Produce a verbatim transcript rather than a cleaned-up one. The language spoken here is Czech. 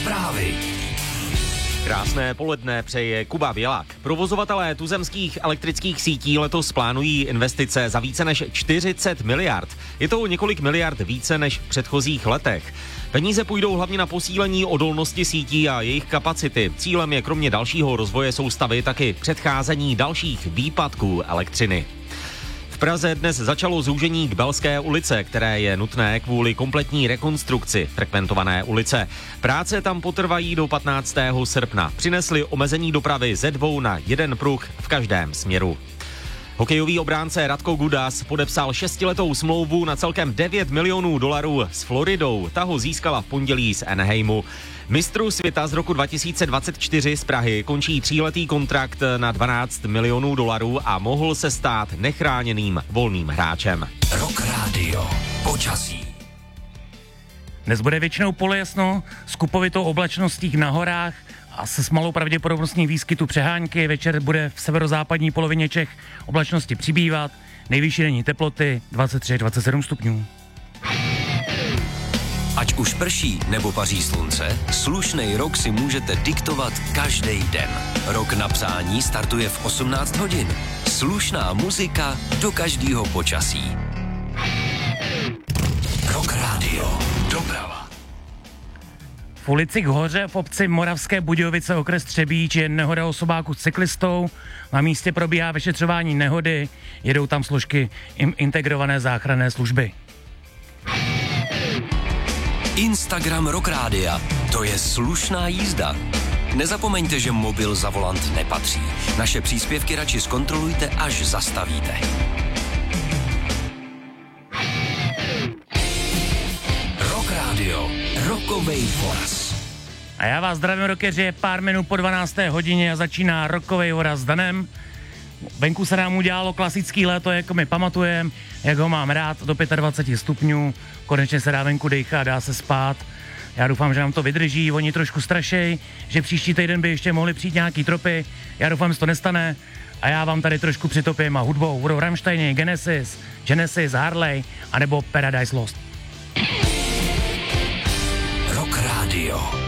zprávy. Krásné poledne přeje Kuba Bělák. Provozovatelé tuzemských elektrických sítí letos plánují investice za více než čtyřicet miliard. Je to několik miliard více než v předchozích letech. Peníze půjdou hlavně na posílení odolnosti sítí a jejich kapacity. Cílem je kromě dalšího rozvoje soustavy taky předcházení dalších výpadků elektřiny. V Praze dnes začalo zúžení Kbelské ulice, které je nutné kvůli kompletní rekonstrukci frekventované ulice. Práce tam potrvají do patnáctého srpna. Přinesly omezení dopravy ze dvou na jeden pruh v každém směru. Hokejový obránce Radko Gudas podepsal šestiletou smlouvu na celkem devět milionů dolarů s Floridou. Ta ho získala v pondělí z Anaheimu. Mistru světa z roku dva tisíce dvacet čtyři z Prahy končí tříletý kontrakt na dvanáct milionů dolarů a mohl se stát nechráněným volným hráčem. Rock Radio. Počasí. Dnes bude většinou polojasno s kupovitou oblačností na horách a se s malou pravděpodobností výskytu přehánky. Večer bude v severozápadní polovině Čech oblačnosti přibývat. Nejvyšší denní teploty dvacet tři až dvacet sedm stupňů. Ať už prší nebo paří slunce, slušnej rok si můžete diktovat každý den. Rok na psání startuje v osmnáct hodin. Slušná muzika do každého počasí. Rock Radio. Doprava. V ulici k Hoře v obci Moravské Budějovice okres Třebíč je nehoda osobáku s cyklistou. Na místě probíhá vyšetřování nehody, jedou tam složky integrované záchranné služby. Instagram Rock Rádia. To je slušná jízda. Nezapomeňte, že mobil za volant nepatří. Naše příspěvky radši zkontrolujte, až zastavíte. Rock Radio. Rockovej voraz. A já vás zdravím, rockeři, je pár minut po dvanácté hodině a začíná Rockovej voraz s Danem. Venku se nám udělalo klasický léto, jako my pamatujeme, jak ho mám rád, do dvacet pět stupňů, konečně se dá venku dejchat, dá se spát. Já doufám, že nám to vydrží, oni trošku strašej, že příští týden by ještě mohli přijít nějaký tropy, já doufám, že to nestane a já vám tady trošku přitopím a hudbou budou Rammsteini, Genesis, Genesis, Harley, anebo Paradise Lost. Rock Radio.